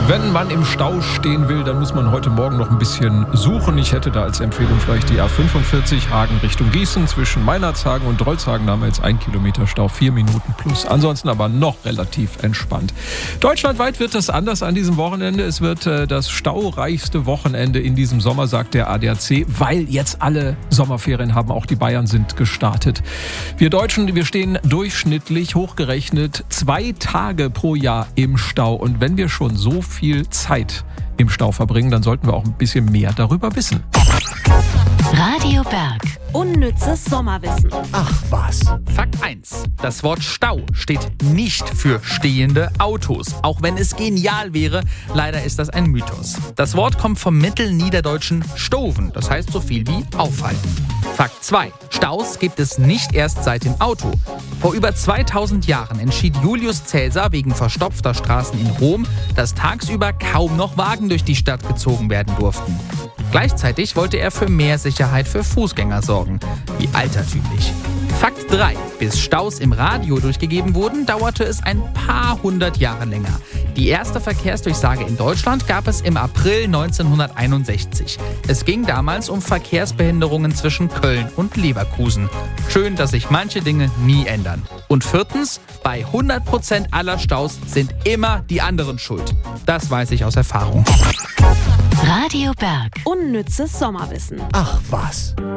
Wenn man im Stau stehen will, dann muss man heute Morgen noch ein bisschen suchen. Ich hätte da als Empfehlung vielleicht die A45 Hagen Richtung Gießen. Zwischen Meinerzhagen und Drolshagen haben wir jetzt 1 Kilometer Stau, 4 Minuten plus. Ansonsten aber noch relativ entspannt. Deutschlandweit wird das anders an diesem Wochenende. Es wird das staureichste Wochenende in diesem Sommer, sagt der ADAC, weil jetzt alle Sommerferien haben. Auch die Bayern sind gestartet. Wir Deutschen, wir stehen durchschnittlich hochgerechnet 2 Tage pro Jahr im Stau. Und wenn wir schon so viel Zeit im Stau verbringen, dann sollten wir auch ein bisschen mehr darüber wissen. Radio Berg. Unnützes Sommerwissen. Ach was. Fakt 1. Das Wort Stau steht nicht für stehende Autos. Auch wenn es genial wäre, leider ist das ein Mythos. Das Wort kommt vom mittelniederdeutschen stoven, das heißt so viel wie aufhalten. Fakt 2. Staus gibt es nicht erst seit dem Auto. Vor über 2000 Jahren entschied Julius Caesar wegen verstopfter Straßen in Rom, dass tagsüber kaum noch Wagen durch die Stadt gezogen werden durften. Gleichzeitig wollte er für mehr Sicherheit für Fußgänger sorgen. Wie altertümlich. Fakt 3. Bis Staus im Radio durchgegeben wurden, dauerte es ein paar hundert Jahre länger. Die erste Verkehrsdurchsage in Deutschland gab es im April 1961. Es ging damals um Verkehrsbehinderungen zwischen Köln und Leverkusen. Schön, dass sich manche Dinge nie ändern. Und 4. Bei 100% aller Staus sind immer die anderen schuld. Das weiß ich aus Erfahrung. Radio Berg. Unnützes Sommerwissen. Ach was.